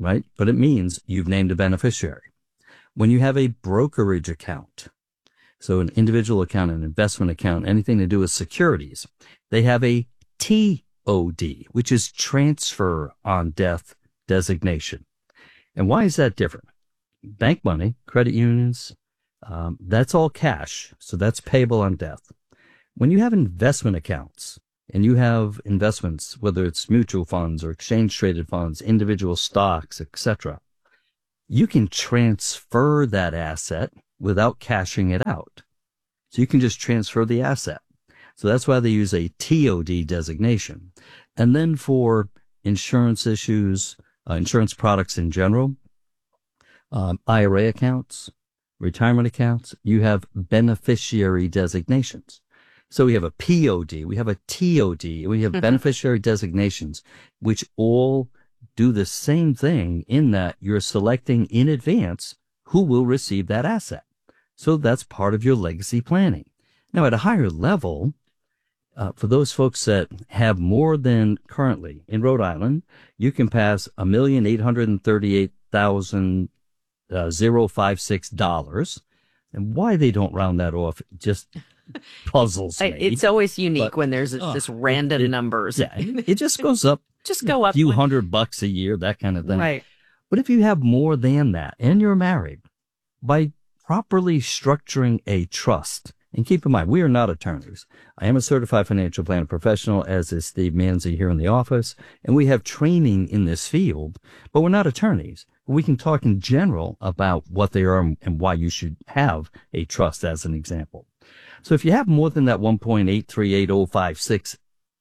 right? But it means you've named a beneficiary. When you have a brokerage account, so an individual account, an investment account, anything to do with securities, they have a T O D, which is transfer on death designation. And why is that different? Bank money, credit unions, um, that's all cash. So that's payable on death. When you have investment accounts and you have investments, whether it's mutual funds or exchange traded funds, individual stocks, et cetera, you can transfer that asset without cashing it out. So you can just transfer the asset. So that's why they use a T O D designation. And then for insurance issues, uh, insurance products in general, um, I R A accounts, retirement accounts, you have beneficiary designations. So we have a P O D, we have a T O D, we have beneficiary designations, which all do the same thing in that you're selecting in advance who will receive that asset. So that's part of your legacy planning. Now, at a higher level, uh, for those folks that have more than currently in Rhode Island, you can pass a million eight hundred thirty-eight thousand zero five six dollars. And why they don't round that off just puzzles me. It's always unique but, when there's oh, just random it, numbers. Yeah, it just goes up. Just go up a few one. hundred bucks a year, that kind of thing. Right. But if you have more than that and you're married, by properly structuring a trust, and keep in mind, we are not attorneys. I am a certified financial planner professional, as is Steve Manzi here in the office, and we have training in this field, but we're not attorneys. We can talk in general about what they are and why you should have a trust, as an example. So if you have more than that one point eight three eight zero five six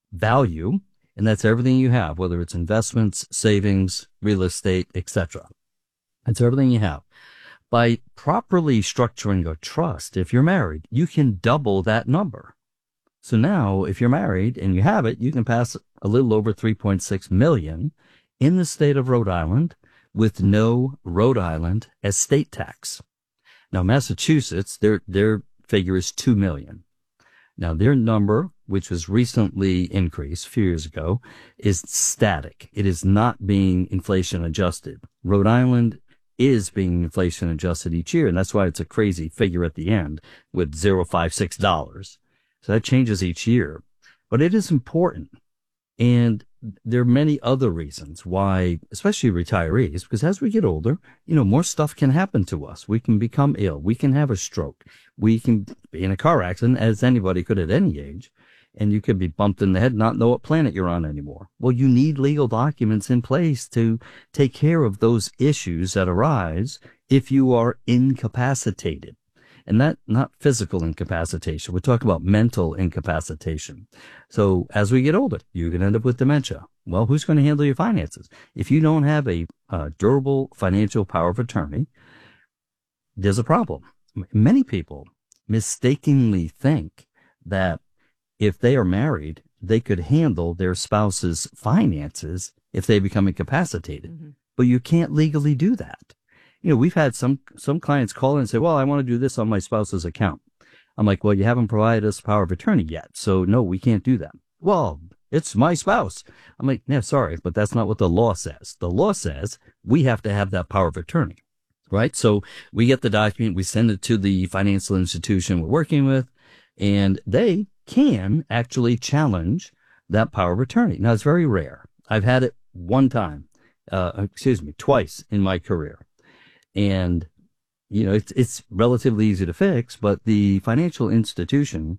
value, and that's everything you have, whether it's investments, savings, real estate, et cetera. That's everything you have. By properly structuring a trust, if you're married, you can double that number. So now, if you're married and you have it, you can pass a little over three point six million in the state of Rhode Island with no Rhode Island estate tax. Now, Massachusetts, their their figure is two million. Now, their number, which was recently increased a few years ago, is static. It is not being inflation adjusted. Rhode Island is being inflation adjusted each year, and that's why it's a crazy figure at the end with zero point five six dollars. So that changes each year. But it is important. And there are many other reasons why, especially retirees, because as we get older, you know, more stuff can happen to us. We can become ill. We can have a stroke. We can be in a car accident, as anybody could at any age. And you could be bumped in the head, not know what planet you're on anymore. Well, you need legal documents in place to take care of those issues that arise if you are incapacitated. And that, not physical incapacitation. We're talking about mental incapacitation. So as we get older, you can end up with dementia. Well, who's going to handle your finances? If you don't have a uh, durable financial power of attorney, there's a problem. Many people mistakenly think that if they are married, they could handle their spouse's finances if they become incapacitated. Mm-hmm. But you can't legally do that. You know, we've had some, some clients call in and say, well, I want to do this on my spouse's account. I'm like, well, you haven't provided us power of attorney yet. So no, we can't do that. Well, it's my spouse. I'm like, yeah, sorry, but that's not what the law says. The law says we have to have that power of attorney, right? So we get the document, we send it to the financial institution we're working with, and they can actually challenge that power of attorney. Now, it's very rare. I've had it one time, uh, excuse me, twice in my career. And, you know, it's, it's relatively easy to fix, but the financial institution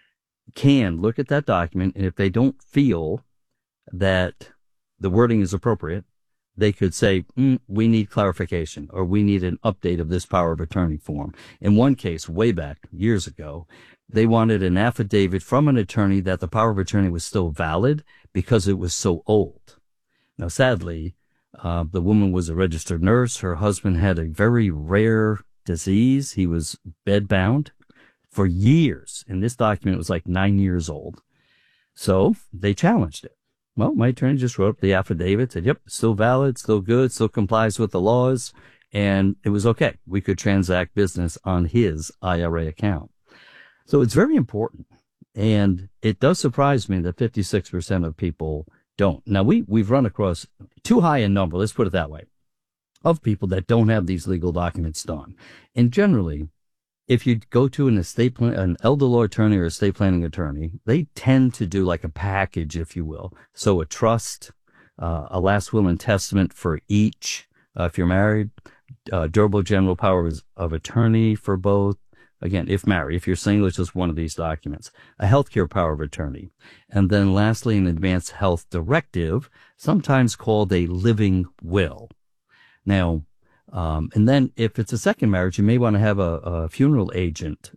can look at that document, and if they don't feel that the wording is appropriate, they could say, mm, we need clarification, or we need an update of this power of attorney form. In one case, way back years ago, they wanted an affidavit from an attorney that the power of attorney was still valid because it was so old. Now, sadly, uh, the woman was a registered nurse. Her husband had a very rare disease. He was bedbound for years, and this document was like nine years old. So they challenged it. Well, my attorney just wrote up the affidavit, said, yep, still valid, still good, still complies with the laws, and it was okay. We could transact business on his I R A account. So it's very important, and it does surprise me that fifty-six percent of people don't. Now, we, we've run across too high a number, let's put it that way. of people that don't have these legal documents done. And generally, if you go to an estate plan, an elder law attorney or estate planning attorney, they tend to do like a package, if you will. So a trust, uh, a last will and testament for each, uh, if you're married, uh, durable general power of attorney for both. Again, if married, if you're single, it's just one of these documents. A healthcare power of attorney. And then lastly, an advanced health directive, sometimes called a living will. Now, um, and then if it's a second marriage, you may want to have a, a funeral agent